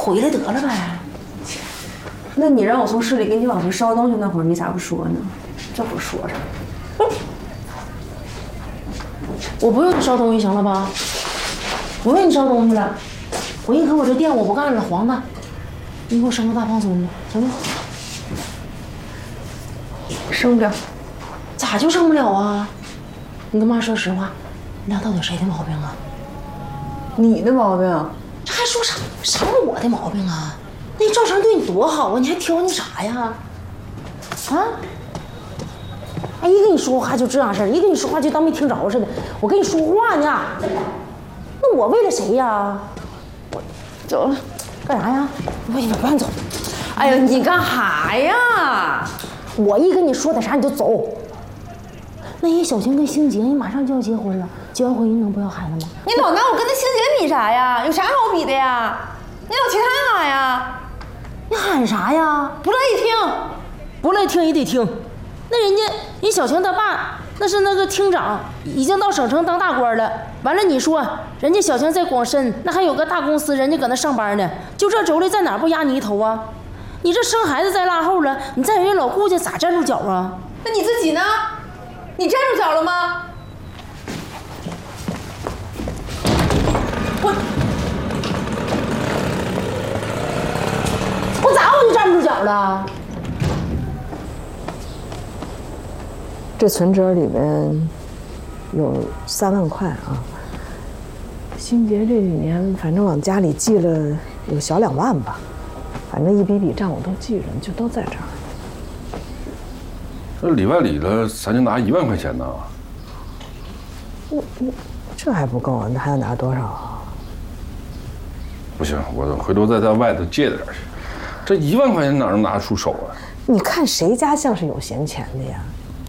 回来得了呗。 那你让我从市里给你往回捎东西那会儿，你咋不说呢？这会儿说啥？ 我不用你捎东西行了吧？不用你捎东西了，我认可我这店我不干了，黄的，你给我生个大胖孙子，行不？ 生不了。 咋就生不了啊？你跟妈说实话，你俩到底谁的毛病啊？ 你的毛病？ 这还说啥我的毛病啊？那赵成对你多好啊，你还挑你啥呀？啊？哎，一跟你说话就这样式儿，一跟你说话就当没听着似的。我跟你说话呢，那我为了谁呀？我走了，干啥呀？不让走。 哎呀，你干哈呀？ 我一跟你说点啥你就走。那人小晴跟星杰，你马上就要结婚了，结完婚你能不要孩子吗？ 你老拿我跟那星杰比啥呀？有啥好比的呀？你老提他干啥呀？ 你喊啥呀？不乐意听，不乐意听也得听。那人小晴他爸那是那个厅长，已经到省城当大官了。完了，你说人家小晴在广深那还有个大公司，人家搁那上班呢。就这妯娌在哪儿不压你一头啊？你这生孩子再落后了，你在人家老顾家咋站住脚啊？ 那你自己呢？你站住脚了吗？ 我咋我就站不住脚了？ 这存折里面有3万块啊。新杰这几年反正往家里寄了有小2万吧，反正一笔账我都记着，就都在这儿。 这里外里的，咱就拿1万块钱呢。 这还不够啊？那还要拿多少啊？ 不行，我回头再在外头借点去。这1万块钱哪能拿出手啊？ 你看谁家像是有闲钱的呀？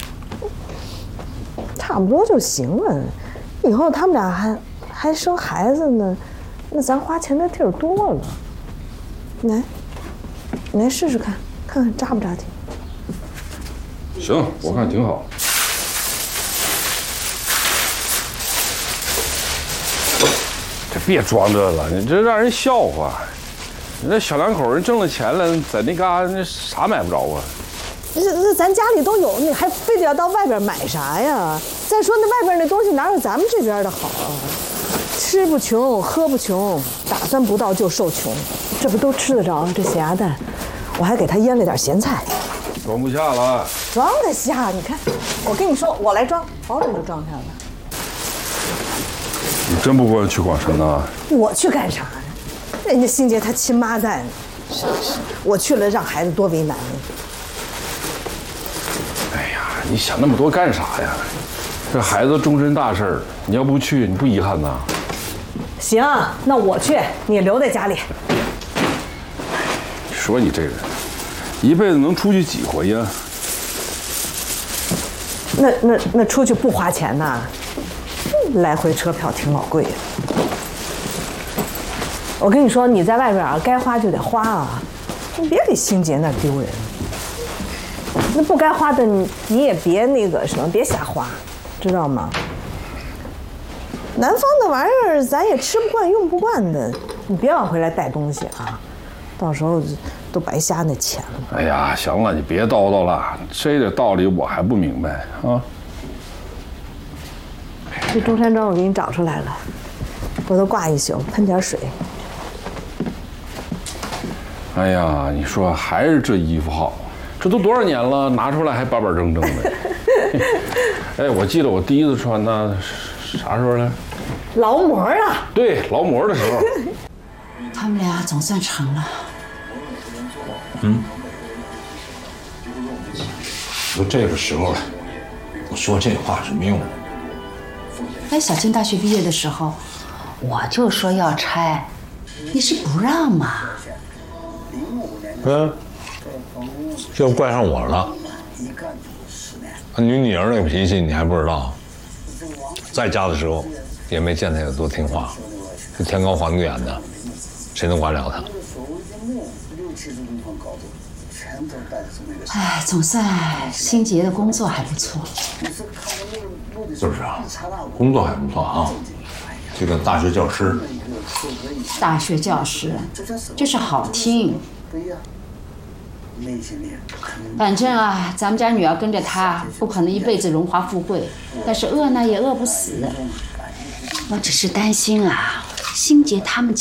差不多就行了。以后他们俩还生孩子呢，那咱花钱的地儿多了。你来试试看看扎不扎挺？ 行，我看挺好。这别装这了，你这让人笑话。你这小两口人挣了钱了，在那嘎那啥买不着啊？ 那咱家里都有，你还非得要到外边买啥呀？再说那外边那东西哪有咱们这边的好啊？吃不穷，喝不穷，打算不到就受穷，这不都吃得着这咸鸭蛋？我还给他腌了点咸菜。 装不下了， 装得下。你看，我跟你说，我来装，保准就装下了。 你真不过去广深呐？ 我去干啥呀？人家欣杰他亲妈在呢，我去了让孩子多为难呢。 哎呀，你想那么多干啥呀？这孩子终身大事儿，你要不去，你不遗憾呐？ 行，那我去，你留在家里。 说你这人，一辈子能出去几回呀？ 那出去不花钱呐？来回车票挺老贵的。我跟你说，你在外边啊，该花就得花啊，你别给欣杰那丢人。那不该花的你也别那个什么，别瞎花，知道吗？南方的玩意儿咱也吃不惯用不惯的，你别往回来带东西啊，到时候都白瞎那钱了。 哎呀，行了，你别叨叨了，这点道理我还不明白啊。 这中山装我给你找出来了，回头挂一宿，喷点水。 哎呀，你说还是这衣服好，这都多少年了，拿出来还板板正正的。哎，我记得我第一次穿那啥时候来？ 劳模啊！ 对，劳模的时候。 他们俩总算成了。 都这个时候了，我说这话是没用的。 哎，小静大学毕业的时候，我就说要拆，你是不让嘛？ 又怪上我了。你女儿那个脾气你还不知道，在家的时候也没见她有多听话，这天高皇帝远的，谁能管了她？ 哎，总算欣杰的工作还不错。 就是啊，工作还不错啊，这个大学教师大学教师就是好听。反正啊，咱们家女儿跟着他，不可能一辈子荣华富贵，但是饿呢也饿不死。我只是担心啊，心杰他们家